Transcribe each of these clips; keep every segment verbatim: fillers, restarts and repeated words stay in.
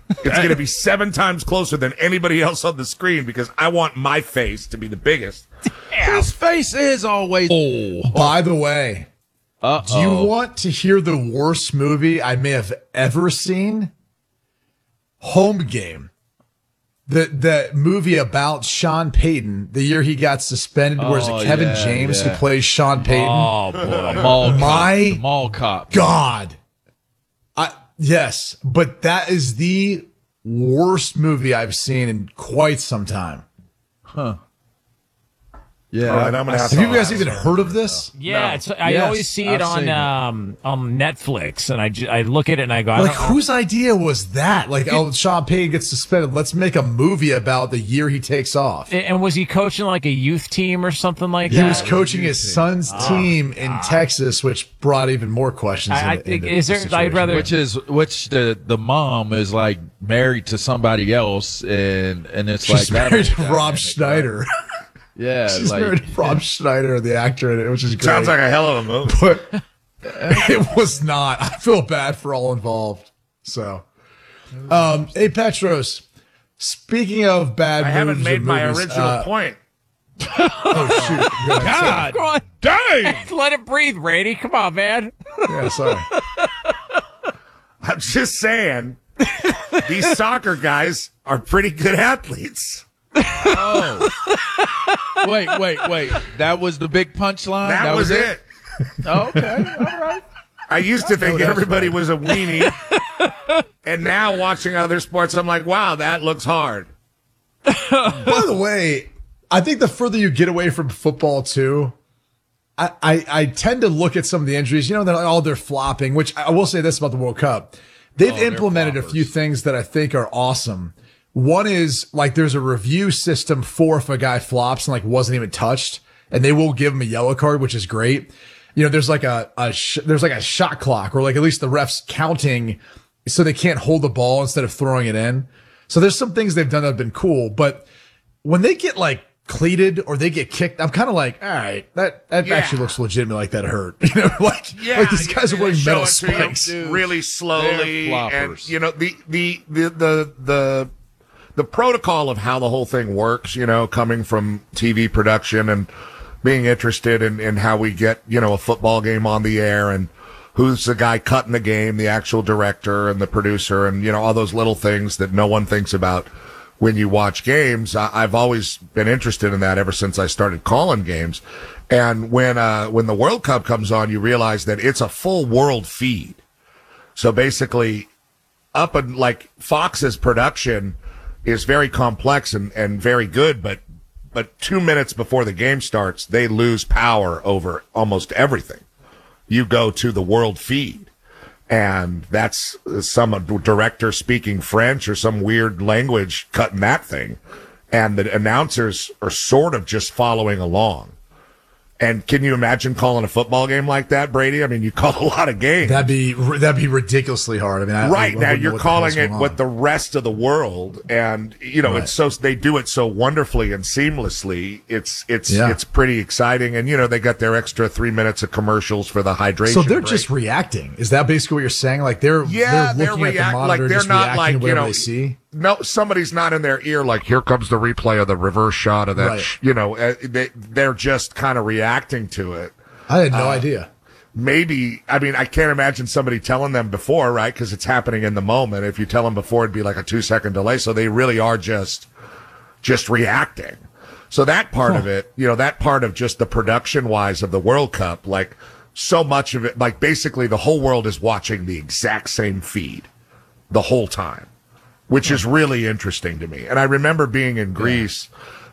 It's going to be seven times closer than anybody else on the screen because I want my face to be the biggest. His face is always. Oh, by the way, Uh-oh. do you want to hear the worst movie I may have ever seen? Home Game. The the movie about Sean Payton, the year he got suspended, Oh, where's it Kevin yeah, James yeah. who plays Sean Payton? Oh boy, mall cop. My The mall cop. God. I yes, but that is the worst movie I've seen in quite some time. Huh. Yeah. All right, I'm gonna have, Have to you guys even heard of this? Yeah, No. it's, I Yes, always see I've it on seen it. um on Netflix, and I, ju- I look at it and I go, I Like, don't know. whose idea was that? Like, oh, Sean Payton gets suspended. Let's make a movie about the year he takes off. And was he coaching like a youth team or something like He that? was coaching his son's team in Texas, which brought even more questions. I- I into- think- into is the there- I'd situation. rather- Which is which the the mom is like married to somebody else, and and it's She's like that married to whole Rob dynamic, Schneider. right? Yeah, She's like married to Rob Schneider, the actor in it, which is great. Sounds like a hell of a movie. But it was not. I feel bad for all involved. So, um, hey, Petros, speaking of bad I haven't movies or made my movies, original uh, point. Oh, shoot. Go ahead. Come on, Dang! let it breathe, Brady. Come on, man. Yeah, sorry. I'm just saying, these soccer guys are pretty good athletes. oh, wait, wait, wait. That was the big punchline. That, was, it. Oh, okay, all right. I used to think that's everybody was a weenie, and now watching other sports, I'm like, wow, that looks hard. By the way, I think the further you get away from football too, I, I, I tend to look at some of the injuries. You know, they're like, oh, they're flopping, which I will say this about the World Cup. They've Oh, they're implemented a floppers. few things that I think are awesome. One is like there's a review system for if a guy flops and like wasn't even touched, and they will give him a yellow card, which is great. You know, there's like a, a sh- there's like a shot clock, or like at least the refs counting so they can't hold the ball instead of throwing it in. So there's some things they've done that have been cool, but when they get like cleated or they get kicked, I'm kind of like, all right, that, that Yeah. actually looks legitimate, like that hurt. You know, like, like these guys are they wearing show metal it to you spikes. Dude, really slowly, they're and floppers. you know the the the the the the protocol of how the whole thing works. You know, coming from T V production and being interested in in how we get you know a football game on the air and who's the guy cutting the game, the actual director and the producer, and you know all those little things that no one thinks about when you watch games. I, I've always been interested in that ever since I started calling games. And when uh when the World Cup comes on, you realize that it's a full world feed. So basically, up and like Fox's production is very complex and, and very good, but but two minutes before the game starts, they lose power over almost everything. You go to the world feed, and that's some director speaking French or some weird language cutting that thing, and the announcers are sort of just following along. And can you imagine calling a football game like that, Brady? I mean, you call a lot of games. That'd be, that'd be ridiculously hard. I mean, I, Right I now, wouldn't know you're what the calling hell's it going with on. the rest of the world, and you know Right. it's so they do it so wonderfully and seamlessly. It's it's Yeah. it's pretty exciting, and you know they got their extra three minutes of commercials for the hydration. So they're break. just reacting. Is that basically what you're saying? Like they're Yeah, they're they're looking at react- the like, monitor, they're just not reacting like, to you whatever know, they see. no, somebody's not in their ear like, here comes the replay of the reverse shot of that. Right. sh-" You know, uh, they they're just kind of reacting to it. I had no Uh, idea. Maybe, I mean, I can't imagine somebody telling them before, right? Because it's happening in the moment. If you tell them before, it'd be like a two second delay. So they really are just, just reacting. So that part Huh. of it, you know, that part of just the production wise of the World Cup, like so much of it, like basically the whole world is watching the exact same feed the whole time, which is really interesting to me. And I remember being in Greece.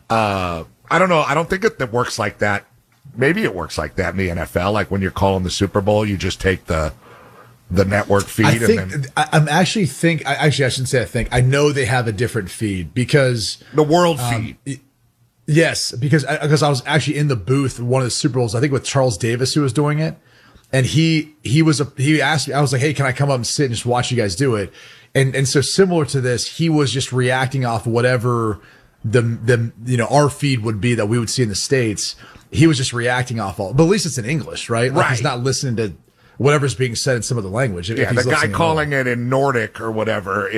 Uh, I don't know. I don't think it that works like that. Maybe it works like that in the N F L. Like when you're calling the Super Bowl, you just take the the network feed. I think and then I, I'm actually think I actually I shouldn't say I think I know they have a different feed because the world um, feed. yes, because I, because I was actually in the booth one of the Super Bowls, I think with Charles Davis who was doing it, and he he was a, he asked me, I was like, hey, can I come up and sit and just watch you guys do it? And and so similar to this, he was just reacting off whatever the the you know our feed would be that we would see in the States. He was just reacting off all, but at least it's in English, right? Like Right. he's not listening to whatever's being said in some of the language. if Yeah, he's the guy listening at all. calling it in Nordic or whatever